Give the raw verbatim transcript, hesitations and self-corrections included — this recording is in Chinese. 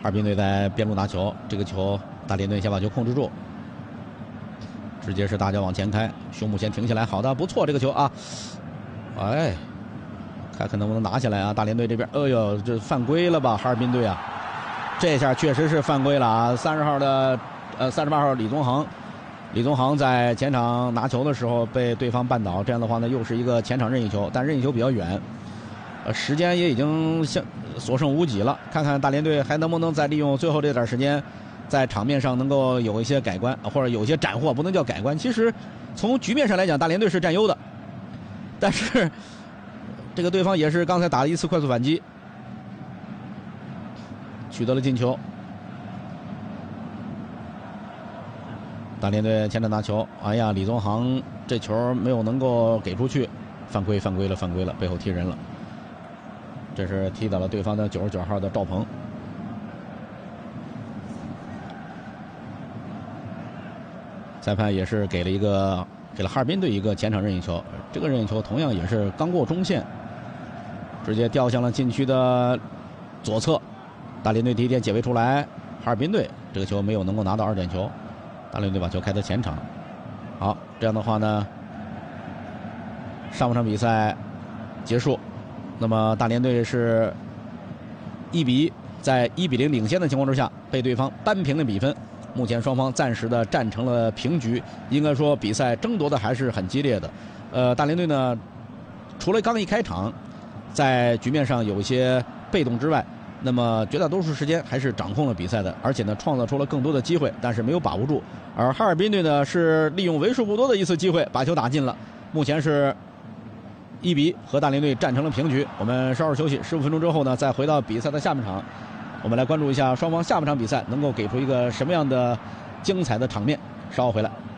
哈尔滨队在边路拿球，这个球大连队先把球控制住，直接是大脚往前开，胸部先停下来，好的，不错，这个球啊，哎，看看能不能拿下来啊！大连队这边，哎呦，这犯规了吧？哈尔滨队啊，这下确实是犯规了啊！三十号的，呃，三十八号李宗恒，李宗恒在前场拿球的时候被对方绊倒，这样的话呢，又是一个前场任意球，但任意球比较远，呃，时间也已经相所剩无几了。看看大连队还能不能再利用最后这点时间，在场面上能够有一些改观，或者有一些斩获，不能叫改观。其实从局面上来讲，大连队是占优的，但是这个对方也是刚才打了一次快速反击，取得了进球。大连队前场拿球，哎呀，李宗恒这球没有能够给出去，犯规，犯规了，犯规了，背后踢人了。这是踢到了对方的九十九号的赵鹏。裁判也是给了一个给了哈尔滨队一个前场任意球，这个任意球同样也是刚过中线，直接掉向了禁区的左侧。大连队第一点解围出来，哈尔滨队这个球没有能够拿到二点球，大连队把球开到前场。好，这样的话呢，上半场比赛结束。那么大连队是一比一，在一比零领先的情况之下，被对方扳平了比分。目前双方暂时的战成了平局，应该说比赛争夺的还是很激烈的。呃，大连队呢，除了刚一开场在局面上有一些被动之外，那么绝大多数时间还是掌控了比赛的，而且呢创造出了更多的机会，但是没有把握住。而哈尔滨队呢是利用为数不多的一次机会把球打进了，目前是一比一和大连队战成了平局。我们稍事休息，十五分钟之后呢，再回到比赛的下半场，我们来关注一下双方下半场比赛能够给出一个什么样的精彩的场面。稍后回来。